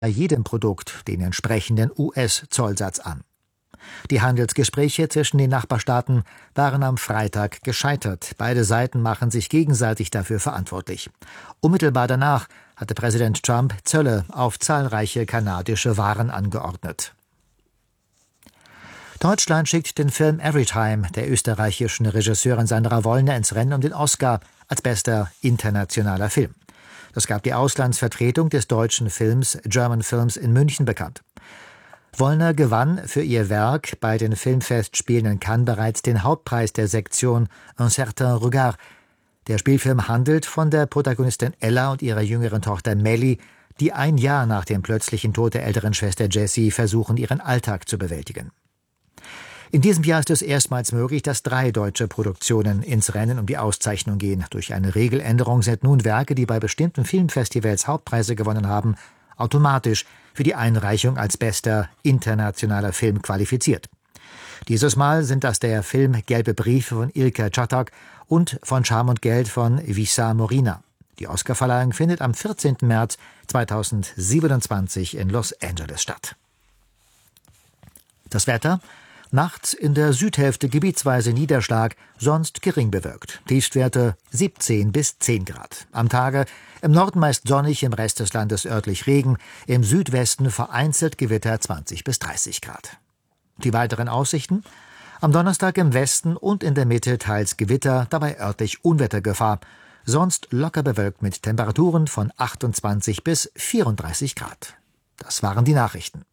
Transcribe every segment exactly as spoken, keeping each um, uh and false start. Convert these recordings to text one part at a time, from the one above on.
bei jedem Produkt den entsprechenden U S-Zollsatz an. Die Handelsgespräche zwischen den Nachbarstaaten waren am Freitag gescheitert. Beide Seiten machen sich gegenseitig dafür verantwortlich. Unmittelbar danach hatte Präsident Trump Zölle auf zahlreiche kanadische Waren angeordnet. Deutschland schickt den Film Everytime der österreichischen Regisseurin Sandra Wollner ins Rennen um den Oscar als bester internationaler Film. Das gab die Auslandsvertretung des deutschen Films German Films in München bekannt. Wollner gewann für ihr Werk bei den Filmfestspielen in Cannes bereits den Hauptpreis der Sektion Un certain regard. Der Spielfilm handelt von der Protagonistin Ella und ihrer jüngeren Tochter Melly, die ein Jahr nach dem plötzlichen Tod der älteren Schwester Jessie versuchen, ihren Alltag zu bewältigen. In diesem Jahr ist es erstmals möglich, dass drei deutsche Produktionen ins Rennen um die Auszeichnung gehen. Durch eine Regeländerung sind nun Werke, die bei bestimmten Filmfestivals Hauptpreise gewonnen haben, automatisch für die Einreichung als bester internationaler Film qualifiziert. Dieses Mal sind das der Film Gelbe Briefe von Ilker Czatak und Von Scham und Geld von Vissa Morina. Die Oscarverleihung findet am vierzehnten März zweitausendsiebenundzwanzig in Los Angeles statt. Das Wetter: Nachts in der Südhälfte gebietsweise Niederschlag, sonst gering bewölkt. Tiefstwerte siebzehn bis zehn Grad. Am Tage im Norden meist sonnig, im Rest des Landes örtlich Regen, im Südwesten vereinzelt Gewitter zwanzig bis dreißig Grad. Die weiteren Aussichten: Am Donnerstag im Westen und in der Mitte teils Gewitter, dabei örtlich Unwettergefahr. Sonst locker bewölkt mit Temperaturen von achtundzwanzig bis vierunddreißig Grad. Das waren die Nachrichten.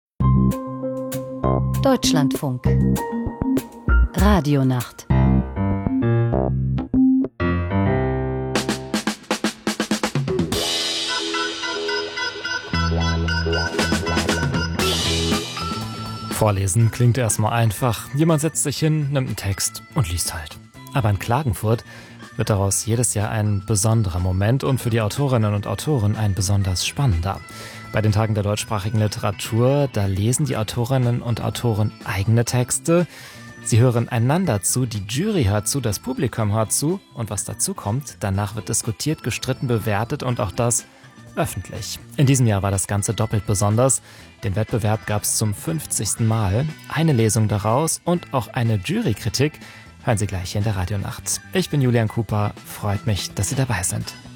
Deutschlandfunk Radionacht. Vorlesen klingt erstmal einfach. Jemand setzt sich hin, nimmt einen Text und liest halt. Aber in Klagenfurt wird daraus jedes Jahr ein besonderer Moment und für die Autorinnen und Autoren ein besonders spannender. Bei den Tagen der deutschsprachigen Literatur, da lesen die Autorinnen und Autoren eigene Texte. Sie hören einander zu, die Jury hört zu, das Publikum hört zu. Und was dazu kommt, danach wird diskutiert, gestritten, bewertet und auch das öffentlich. In diesem Jahr war das Ganze doppelt besonders. Den Wettbewerb gab es zum fünfzigsten Mal. Eine Lesung daraus und auch eine Jurykritik hören Sie gleich hier in der Radionacht. Ich bin Julian Cooper, freut mich, dass Sie dabei sind.